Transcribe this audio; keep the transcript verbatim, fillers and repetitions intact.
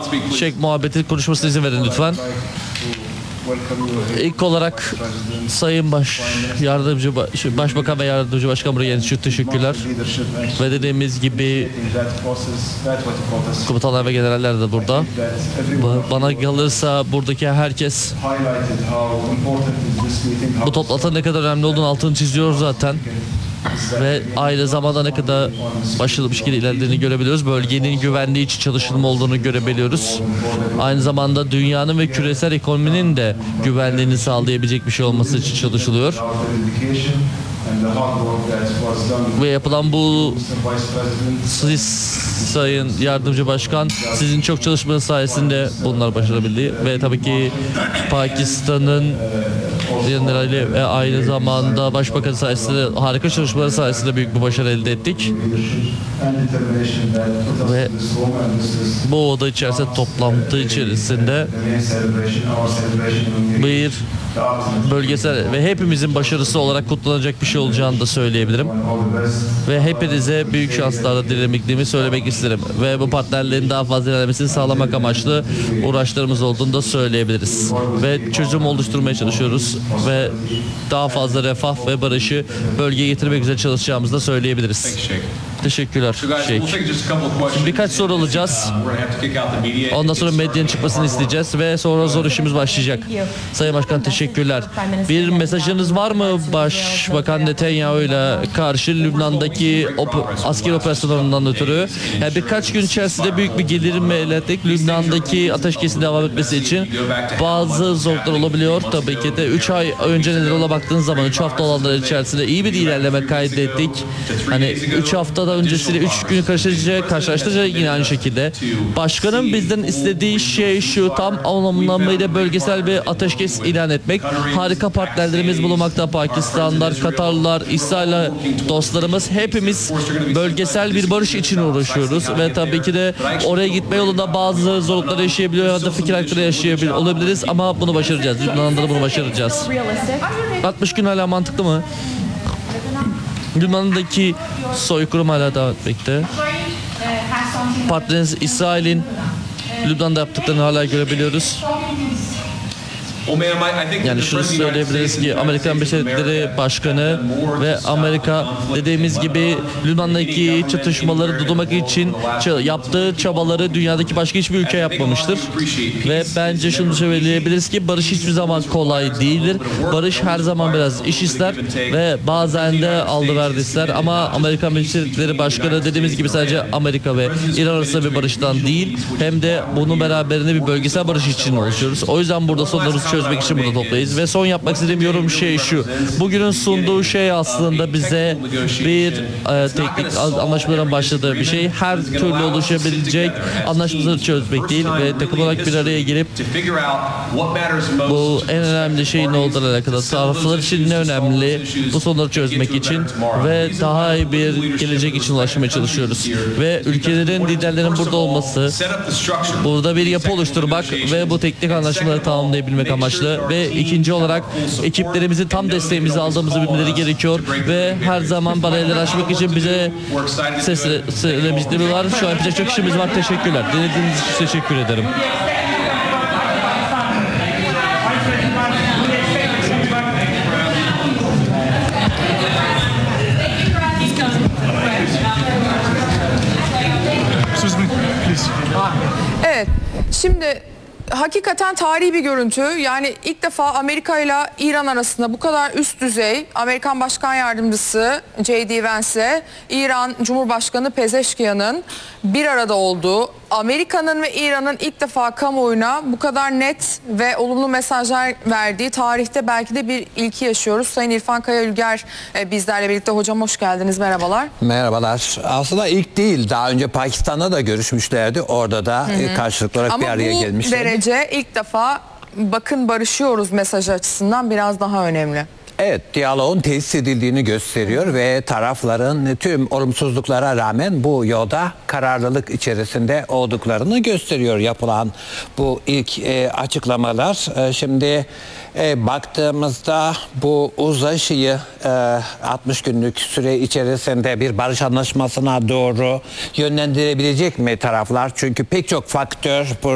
Şeyh muhabbeti konuşmasına izin verin lütfen. İlk olarak Sayın Baş Yardımcı Başbakan ve Yardımcı Başkan buraya geldiğiniz için teşekkürler. Ve dediğimiz gibi komutanlar ve generaller de burada. Bana kalırsa buradaki herkes bu toplantının ne kadar önemli olduğunu altını çiziyor zaten. Ve aynı zamanda ne kadar başarılı bir şekilde ilerlediğini görebiliyoruz. Bölgenin güvenliği için çalışılma olduğunu görebiliyoruz. Aynı zamanda dünyanın ve küresel ekonominin de güvenliğini sağlayabilecek bir şey olması için çalışılıyor. Ve yapılan bu, siz Sayın Yardımcı Başkan, sizin çok çalışmanız sayesinde bunlar başarabildi. Ve tabii ki Pakistan'ın generali ve aynı zamanda Başbakan sayesinde, harika çalışmaları sayesinde büyük bir başarı elde ettik. Ve bu oda içerisinde, toplantı içerisinde bir bölgesel ve hepimizin başarısı olarak kutlanacak bir şey olacağını da söyleyebilirim. Ve hepinize büyük şanslarla dilemekliğimi söylemek isterim. Ve bu partnerlerin daha fazla ilerlemesini sağlamak amaçlı uğraşlarımız olduğunu da söyleyebiliriz. Ve çözüm oluşturmaya çalışıyoruz. Ve daha fazla refah ve barışı bölgeye getirmek üzere çalışacağımızı da söyleyebiliriz. Teşekkürler Şeyh. Şimdi birkaç soru alacağız. Ondan sonra medyanın çıkmasını isteyeceğiz ve sonra zor işimiz başlayacak. Sayın Başkan teşekkürler. Bir mesajınız var mı Başbakan Netanyahu ile karşı Lübnan'daki op askeri operasyonlarından ötürü? Yani birkaç gün içerisinde büyük bir gelirim elde ettik. Lübnan'daki ateşkesin devam etmesi için bazı zorluklar olabiliyor. Tabii ki de üç ay önce neler ola baktığınız zaman üç hafta olanlar içerisinde iyi bir ilerleme kaydettik. Hani üç haftada öncesiyle üç günü karşılaştırınca, karşılaştırınca yine aynı şekilde. Başkanın bizden istediği şey şu: tam anlamıyla bölgesel bir ateşkes ilan etmek. Harika partnerlerimiz bulunmakta. Pakistanlılar, Katarlılar, İsrail dostlarımız, hepimiz bölgesel bir barış için uğraşıyoruz ve tabii ki de oraya gitme yolunda bazı zorluklar yaşayabiliyor ya da fikir aykırı yaşayabilir olabiliriz ama bunu başaracağız. Lübnan'da da bunu başaracağız. altmış gün hala mantıklı mı? Lübnan'daki soykırım hala devam etmekte. Partneriniz İsrail'in Lübnan'da yaptıklarını hala görebiliyoruz. Yani şunu söyleyebiliriz ki Amerikan Birleşik Devletleri Başkanı ve Amerika dediğimiz gibi Lübnan'daki çatışmaları durdurmak için yaptığı çabaları dünyadaki başka hiçbir ülke yapmamıştır. Ve bence şunu söyleyebiliriz ki barış hiçbir zaman kolay değildir. Barış her zaman biraz iş ister ve bazen de aldı verdi ister ama Amerikan Birleşik Devletleri Başkanı dediğimiz gibi sadece Amerika ve İran arasında bir barıştan değil, hem de bunun beraberinde bir bölgesel barış için oluşuyoruz. O yüzden burada sonlarımızı çözmek için burada toplayız ve son yapmak istediğim yorum şey şu: bugünün sunduğu şey aslında bize bir e, teknik anlaşmaların başladığı bir şey. Her türlü oluşabilecek anlaşmaları çözmek değil ve takım olarak bir araya gelip bu en önemli şeyin ne olduğuna alakalı, taraflar için ne önemli, bu sorunları çözmek için ve daha iyi bir gelecek için ulaşmaya çalışıyoruz. Ve ülkelerin, liderlerin burada olması, burada bir yapı oluşturmak ve bu teknik anlaşmaları tamamlayabilmek amaçlı. Ve ikinci olarak ekiplerimizin tam desteğimizi aldığımızı bilmeleri gerekiyor ve her zaman bariyerleri aşmak için bize seslemiştiriyorlar. Şu an yapacak çok işimiz var. Teşekkürler. Dinlediğiniz için teşekkür ederim. Evet. Şimdi hakikaten tarihi bir görüntü. Yani ilk defa Amerika ile İran arasında bu kadar üst düzey, Amerikan Başkan Yardımcısı J D Vance'le İran Cumhurbaşkanı Pezeşkiyan'ın bir arada olduğu, Amerika'nın ve İran'ın ilk defa kamuoyuna bu kadar net ve olumlu mesajlar verdiği tarihte belki de bir ilki yaşıyoruz. Sayın İrfan Kaya Ülger bizlerle birlikte. Hocam hoş geldiniz. Merhabalar. Merhabalar. Aslında ilk değil. Daha önce Pakistan'da da görüşmüşlerdi. Orada da hı hı. karşılıklı olarak Ama bir araya gelmişlerdi. Ama bu derece ilk defa bakın barışıyoruz mesajı açısından biraz daha önemli. Evet, diyaloğun tesis edildiğini gösteriyor ve tarafların tüm olumsuzluklara rağmen bu yolda kararlılık içerisinde olduklarını gösteriyor yapılan bu ilk e, açıklamalar. E, şimdi e, baktığımızda bu uzlaşıyı e, altmış günlük süre içerisinde bir barış anlaşmasına doğru yönlendirebilecek mi taraflar? Çünkü pek çok faktör